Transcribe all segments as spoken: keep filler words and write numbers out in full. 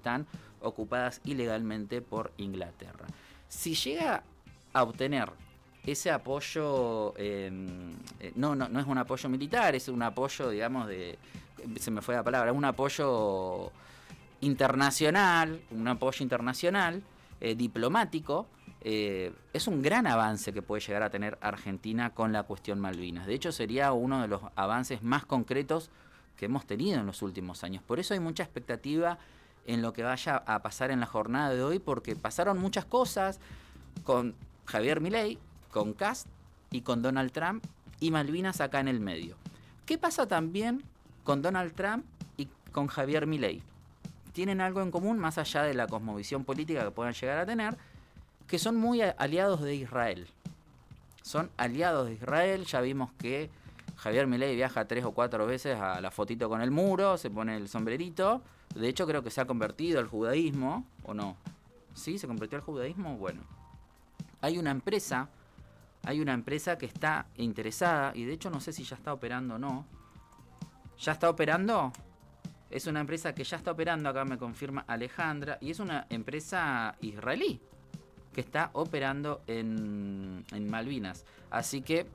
están ocupadas ilegalmente por Inglaterra. Si llega a obtener ese apoyo, eh, no, no, no es un apoyo militar, es un apoyo, digamos, de, se me fue la palabra, un apoyo internacional, un apoyo internacional, eh, diplomático, eh, es un gran avance que puede llegar a tener Argentina con la cuestión Malvinas. De hecho, sería uno de los avances más concretos que hemos tenido en los últimos años. Por eso hay mucha expectativa en lo que vaya a pasar en la jornada de hoy, porque pasaron muchas cosas con Javier Milei, con Kast y con Donald Trump, y Malvinas acá en el medio. ¿Qué pasa también con Donald Trump y con Javier Milei? Tienen algo en común, más allá de la cosmovisión política que puedan llegar a tener, que son muy aliados de Israel. Son aliados de Israel. Ya vimos que Javier Milei viaja tres o cuatro veces a la fotito con el muro, se pone el sombrerito. De hecho, creo que se ha convertido al judaísmo, ¿o no? ¿Sí? ¿Se convirtió al judaísmo? Bueno. Hay una empresa, hay una empresa que está interesada, y de hecho no sé si ya está operando o no. ¿Ya está operando? Es una empresa que ya está operando, acá me confirma Alejandra, y es una empresa israelí que está operando en, en Malvinas. Así que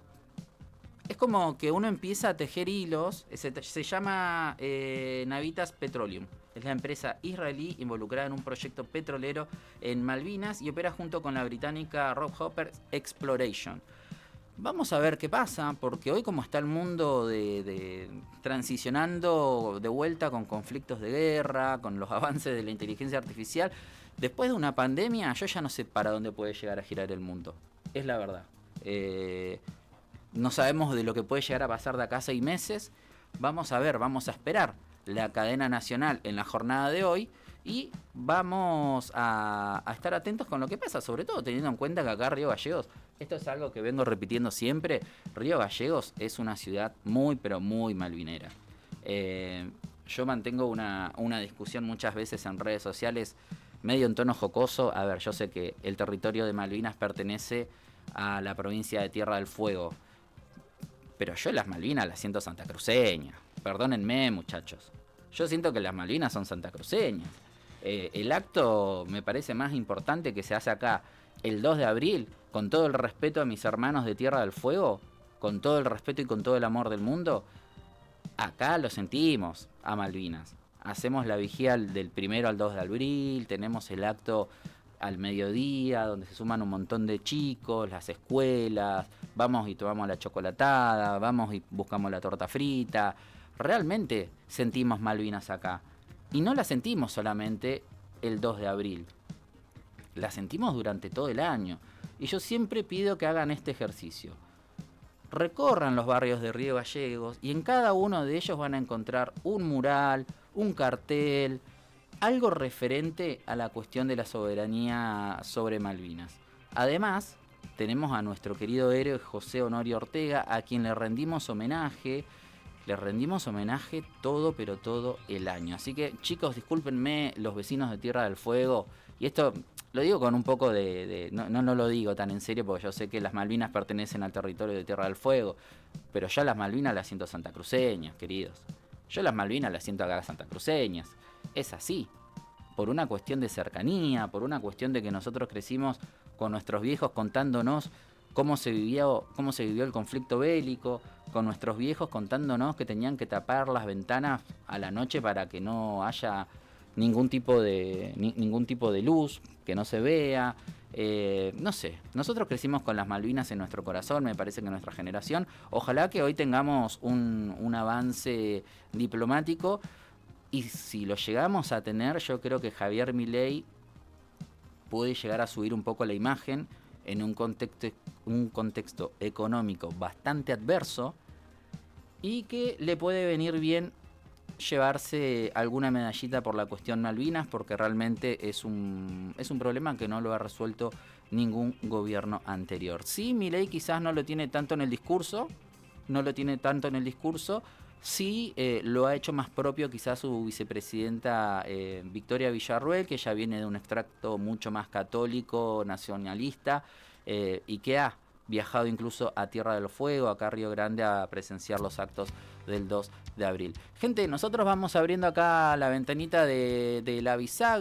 es como que uno empieza a tejer hilos. Se, se llama eh, Navitas Petroleum. Es la empresa israelí involucrada en un proyecto petrolero en Malvinas y opera junto con la británica Rob Hopper Exploration. Vamos a ver qué pasa, porque hoy como está el mundo de, de transicionando de vuelta con conflictos de guerra, con los avances de la inteligencia artificial, después de una pandemia yo ya no sé para dónde puede llegar a girar el mundo. Es la verdad. Eh, no sabemos de lo que puede llegar a pasar de acá a seis meses. Vamos a ver, vamos a esperar la cadena nacional en la jornada de hoy y vamos a, a estar atentos con lo que pasa, sobre todo teniendo en cuenta que acá Río Gallegos, esto es algo que vengo repitiendo siempre, Río Gallegos es una ciudad muy pero muy malvinera. Eh, yo mantengo una, una discusión muchas veces en redes sociales medio en tono jocoso. A ver, yo sé que el territorio de Malvinas pertenece a la provincia de Tierra del Fuego, pero yo las Malvinas las siento santacruceñas. Perdónenme, muchachos. Yo siento que las Malvinas son santacruceñas. Eh, el acto me parece más importante que se hace acá el dos de abril, con todo el respeto a mis hermanos de Tierra del Fuego, con todo el respeto y con todo el amor del mundo. Acá lo sentimos a Malvinas. Hacemos la vigía del primero al dos de abril, tenemos el acto al mediodía, donde se suman un montón de chicos, las escuelas, vamos y tomamos la chocolatada, vamos y buscamos la torta frita. Realmente sentimos Malvinas acá. Y no la sentimos solamente el dos de abril. La sentimos durante todo el año. Y yo siempre pido que hagan este ejercicio. Recorran los barrios de Río Gallegos y en cada uno de ellos van a encontrar un mural, un cartel, algo referente a la cuestión de la soberanía sobre Malvinas. Además, tenemos a nuestro querido héroe José Honorio Ortega, a quien le rendimos homenaje. Le rendimos homenaje todo, pero todo el año. Así que, chicos, discúlpenme los vecinos de Tierra del Fuego. Y esto lo digo con un poco de... de no, no, no lo digo tan en serio, porque yo sé que las Malvinas pertenecen al territorio de Tierra del Fuego. Pero yo las Malvinas las siento santacruceñas, queridos. Yo las Malvinas las siento acá santacruceñas. Es así. Por una cuestión de cercanía, por una cuestión de que nosotros crecimos con nuestros viejos contándonos cómo se vivió, cómo se vivió el conflicto bélico, con nuestros viejos contándonos que tenían que tapar las ventanas a la noche para que no haya ningún tipo de ni, ningún tipo de luz, que no se vea. Eh, no sé, nosotros crecimos con las Malvinas en nuestro corazón, me parece que nuestra generación. Ojalá que hoy tengamos un, un avance diplomático, y si lo llegamos a tener, yo creo que Javier Milei puede llegar a subir un poco la imagen en un contexto, un contexto económico bastante adverso, y que le puede venir bien llevarse alguna medallita por la cuestión Malvinas, porque realmente es un, es un problema que no lo ha resuelto ningún gobierno anterior. Sí, Milei quizás no lo tiene tanto en el discurso, no lo tiene tanto en el discurso, sí eh, lo ha hecho más propio quizás su vicepresidenta eh, Victoria Villarruel, que ya viene de un extracto mucho más católico, nacionalista, eh, y que ha viajado incluso a Tierra del Fuego, acá a Río Grande, a presenciar los actos del dos de abril. Gente, nosotros vamos abriendo acá la ventanita de, de la bisagra.